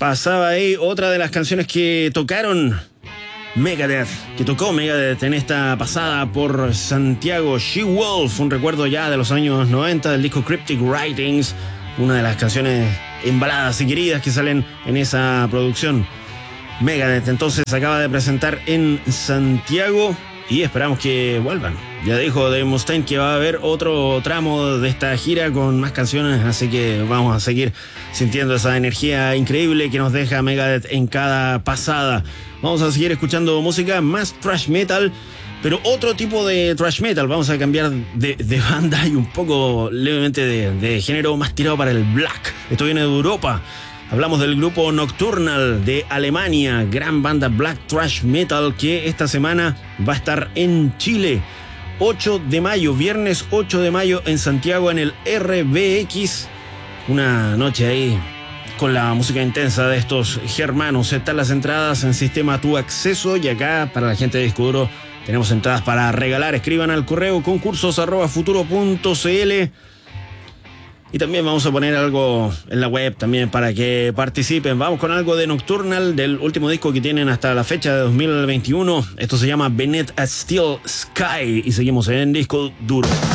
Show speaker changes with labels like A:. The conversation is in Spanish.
A: Pasaba ahí otra de las canciones que tocaron Megadeth, que tocó Megadeth en esta pasada por Santiago. She-Wolf, un recuerdo ya de los años 90 del disco Cryptic Writings, una de las canciones embaladas y queridas que salen en esa producción. Megadeth entonces acaba de presentar en Santiago y esperamos que vuelvan. Ya dijo Dave Mustaine que va a haber otro tramo de esta gira con más canciones, así que vamos a seguir sintiendo esa energía increíble que nos deja Megadeth en cada pasada. Vamos a seguir escuchando música más thrash metal, pero otro tipo de thrash metal. Vamos a cambiar de banda y un poco levemente de género, más tirado para el black. Esto viene de Europa. Hablamos del grupo Nocturnal de Alemania, gran banda black thrash metal que esta semana va a estar en Chile. 8 de mayo, viernes 8 de mayo en Santiago en el RBX. Una noche ahí con la música intensa de estos germanos. Están las entradas en Sistema Tu Acceso y acá para la gente de Disco Duro tenemos entradas para regalar. Escriban al correo concursos@futuro.cl. Y también vamos a poner algo en la web también para que participen. Vamos con algo de Nocturnal, del último disco que tienen hasta la fecha de 2021. Esto se llama Beneath a Steel Sky y seguimos en Disco Duro.